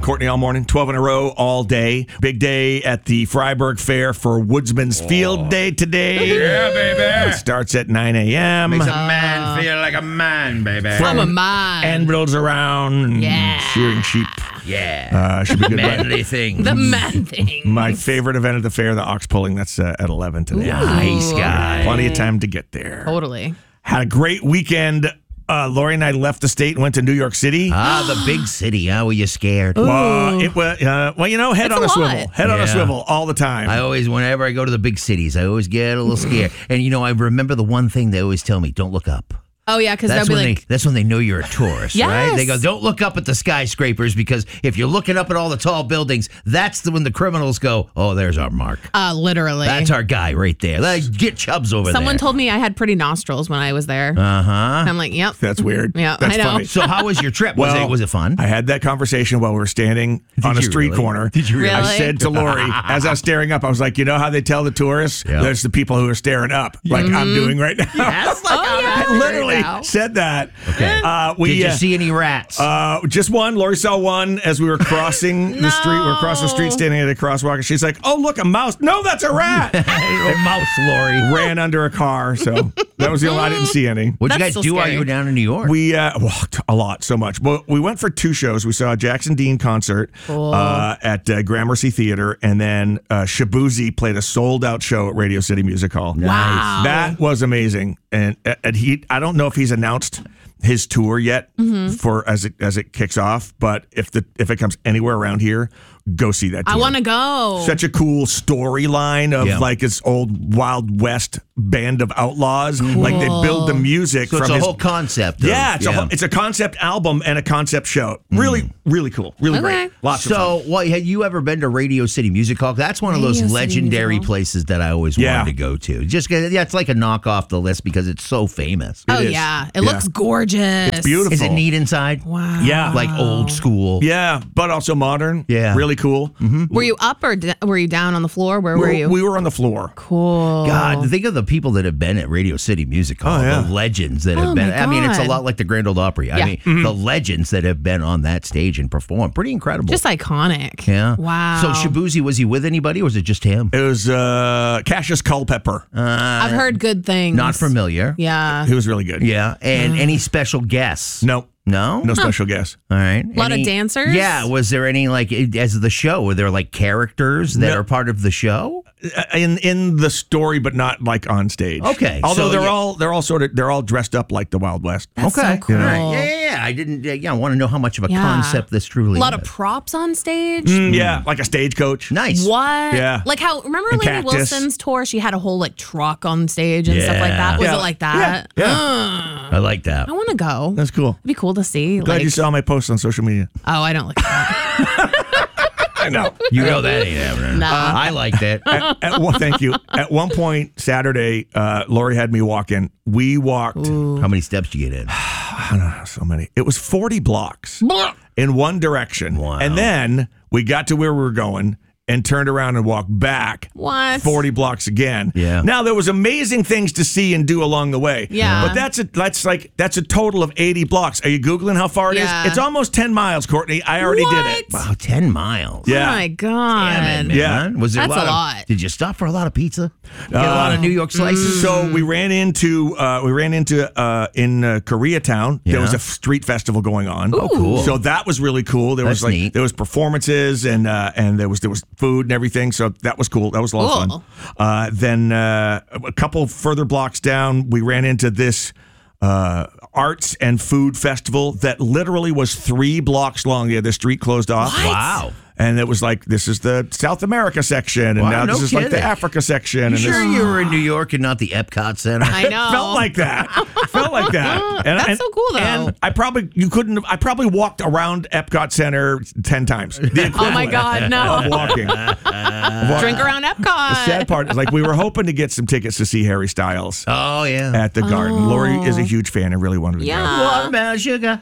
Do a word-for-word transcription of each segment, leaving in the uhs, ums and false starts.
Courtney all morning, twelve in a row all day. Big day at the Freiburg Fair for Woodsman's oh. Field Day today. Yeah, baby. It starts at nine a.m. Makes a man feel like a man, baby. I'm a man. Anvils around and yeah. shearing sheep. Yeah. Uh, should be good. Manly thing. The man thing. My favorite event at the fair, the ox pulling. That's uh, at eleven today. Ooh. Nice guy. Plenty of time to get there. Totally. Had a great weekend. Uh, Lori and I left the state and went to New York City. Ah, the big city. How were you scared? Well, it was, uh, well, you know, head It's on a a, swivel. lot. Head on Yeah. a swivel all the time. I always, whenever I go to the big cities, I always get a little scared. And, you know, I remember the one thing they always tell me, don't look up. Oh, yeah, because they'll That's be when like, they that's when they know you're a tourist, Yes. right? They go, don't look up at the skyscrapers because if you're looking up at all the tall buildings, that's the when the criminals go, oh, there's our mark. uh, literally. That's our guy right there. Like, get Chubbs over Someone there. told me I had pretty nostrils when I was there. Uh-huh. I'm like, yep. That's weird. Yeah, That's I know. funny. So how was your trip? Was Well, it was it fun? I had that conversation while we were standing on a you street really? corner. Did you really? I said to Lori, as I was staring up, I was like, you know how they tell the tourists? Yeah. There's the people who are staring up, like I'm doing right now. Yes, like Oh, yeah. I literally Right now. said that. Okay. Uh, we, Did you uh, see any rats? Uh, just one. Lori saw one as we were crossing the street. We were crossing the street, standing at a crosswalk, and she's like, "Oh, look, a mouse! No, that's a rat!" a mouse, Lori. Ran under a car, so that was the only. I didn't see any. What'd you That's guys so do while scary. you were down in New York? We uh, walked a lot, so much. But we went for two shows. We saw a Jackson Dean concert Cool. uh, at uh, Gramercy Theater, and then uh, Shabuzi played a sold-out show at Radio City Music Hall. Wow. That was amazing, and and he. I don't know if he's announced his tour yet Mm-hmm. for as it as it kicks off, but if the if it comes anywhere around here, go see that tour. I want to go. Such a cool storyline of Yeah. like his old Wild West band of outlaws. Like they build the music so from it's a his whole concept. Of, yeah, it's, A, whole- it's a concept album and a concept show. Really, really cool. Really Okay. great. Lots of So, fun. what had you ever been to Radio City Music Hall? That's one of Radio those City legendary Music Hall. places that I always Yeah. wanted to go to. Just 'cause- yeah, it's like a knock off the list because it's so famous. oh, is. yeah. It Yeah. looks gorgeous. It's beautiful. Is it neat inside? Wow. Yeah. Like old school. Yeah, but also modern. Yeah. Really cool. Were you up or d- were you down on the floor? Where were you? We were on the floor. cool. God, think of the people that have been at Radio City Music Hall, Oh, yeah. the legends that have Oh, been. my I mean, it's a God. lot like the Grand Ole Opry. Yeah. I mean, the legends that have been on that stage and performed. Pretty incredible. Just iconic. yeah. Wow. So Shabuzi, was he with anybody or was it just him? It was uh, Cassius Culpepper. I've heard good things. Not familiar. Yeah. he was really good. Yeah. And any special guests? No. No? No special guest. All right. Lot of Any- dancers? Yeah. Was there any, like, as the show, were there, like, characters that No. are part of the show? Uh, In in the story, but not like on stage. Okay, Although so they're you- all they're all sort of they're all dressed up like the Wild West. That's okay. so cool. All right. Yeah, yeah, yeah. I didn't, yeah, I want to know how much of a Yeah. concept this truly A lot is. of props on stage. Mm, yeah, like a stagecoach. Nice. What? Yeah. Like how, remember And Lady Cactus. Wilson's tour? She had a whole like truck on stage and stuff like that. Was Yeah. it like that? Yeah, yeah. I like that. I want to go. That's cool. It'd be cool to see. Glad like, you saw my post on social media. oh, I don't like that. I know. You know that ain't happening. Nah. I like that. at, at one, thank you. At one point Saturday, uh, Lori had me walk in. We walked How many steps did you get in? I don't know, so many. It was forty blocks in one direction. Wow. And then we got to where we were going and turned around and walked back What? forty blocks again. Yeah. Now there was amazing things to see and do along the way. Yeah. But that's a that's like that's a total of eighty blocks. Are you Googling how far it is? Yeah. It's almost ten miles, Courtney. I already did it. Wow, ten miles. Yeah. Oh my God. Damn it, man. Yeah. Was there That's a lot? a of- lot. Did you stop for a lot of pizza? Get a lot of New York slices? So we ran into uh, we ran into uh, in uh, Koreatown. There Yeah. was a street festival going on. Oh, cool. So that was really cool. There was That's like neat. there was performances and uh, and there was there was food and everything. So that was cool. That was a lot Cool. of fun. Uh, then uh, a couple further blocks down, we ran into this uh, arts and food festival that literally was three blocks long. Yeah, the street closed off. Wow. And it was like, this is the South America section, and Wow, now no this is like the kidding. Africa section. You and sure this, you were in New York and not the Epcot Center? I know. felt like that. felt like that. And, That's and- so cool, though. And I probably you couldn't. have- I probably walked around Epcot Center ten times. The Oh my equivalent God, Of no. walking. Of walking. Drink around The Epcot. sad part is like we were hoping to get some tickets to see Harry Styles Oh, yeah. at the Garden. Lori is a huge fan and really wanted to go. Yeah. Watermelon sugar.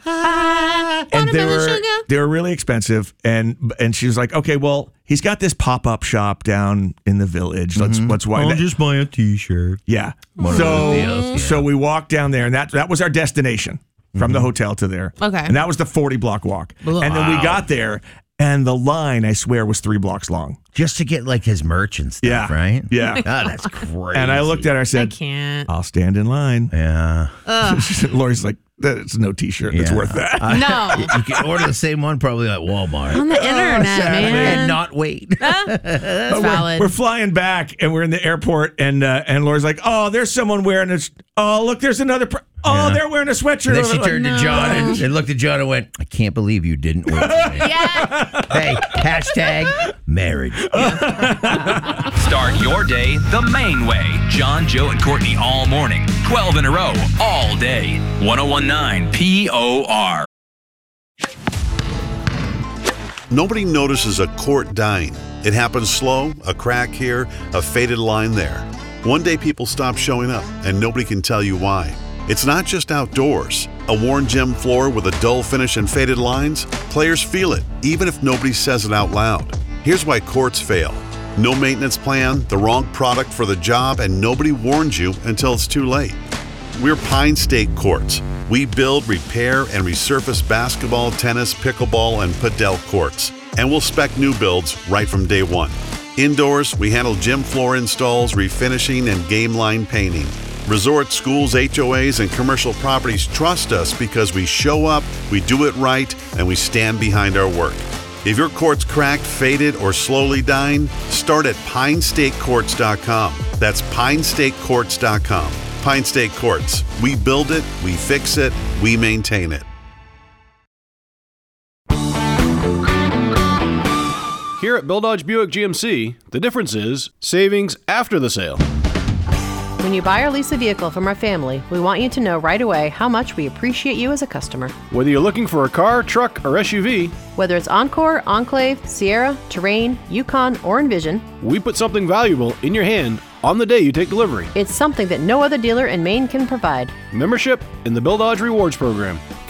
And they Watermelon were sugar. they were really expensive, and and she was like, okay, well, he's got this pop up shop down in the village. Let's let's why I'll just buy a T-shirt. yeah. of So those deals, yeah. so we walked down there, and that that was our destination from the hotel to there. Okay. and that was the forty block walk. And then we got there. And the line, I swear, was three blocks long. Just to get like his merch and stuff, Yeah. right? Yeah. Oh, that's crazy. And I looked at her, I I said, can't. I'll stand in line. Yeah. Lori's like, that's no t-shirt that's Yeah. worth that. No. You can order the same one probably at Walmart. On the internet, sadly. man. And not wait. That's But valid. We're, we're flying back, and we're in the airport, and uh, and Laura's like, "Oh, there's someone wearing a. Oh, look, there's another. Pr- oh, Yeah. they're wearing a sweatshirt." Then she Like, turned to John and, and looked at John and went, I can't believe you didn't wait for me. yeah. Hey, hashtag marriage. Start your day the main way. John, Joe, and Courtney all morning. twelve in a row, all day. ten nineteen P O R. Nobody notices a quart dying. It happens slow, a crack here, a faded line there. One day people stop showing up, and nobody can tell you why. It's not just outdoors. A worn gym floor with a dull finish and faded lines? Players feel it, even if nobody says it out loud. Here's why courts fail. No maintenance plan, the wrong product for the job, and nobody warns you until it's too late. We're Pine State Courts. We build, repair, and resurface basketball, tennis, pickleball, and padel courts. And we'll spec new builds right from day one. Indoors, we handle gym floor installs, refinishing, and game line painting. Resorts, schools, H O As, and commercial properties trust us because we show up, we do it right, and we stand behind our work. If your court's cracked, faded, or slowly dying, start at pine state courts dot com. That's pine state courts dot com. Pine State Courts. We build it, we fix it, we maintain it. Here at Bill Dodge Buick G M C, the difference is savings after the sale. When you buy or lease a vehicle from our family, we want you to know right away how much we appreciate you as a customer. Whether you're looking for a car, truck, or S U V, Whether it's Encore, Enclave, Sierra, Terrain, Yukon, or Envision, we put something valuable in your hand on the day you take delivery. it's something that no other dealer in Maine can provide. Membership in the Bill Dodge Rewards Program.